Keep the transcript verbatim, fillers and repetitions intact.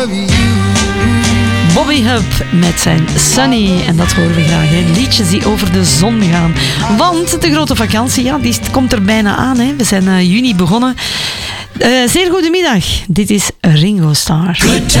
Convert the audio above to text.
Bobby Hub met zijn Sunny. En dat horen we graag, hè? Liedjes die over de zon gaan. Want de grote vakantie, ja, die komt er bijna aan. Hè? We zijn uh, juni begonnen. Uh, zeer goedemiddag. Dit is Ringo Starr.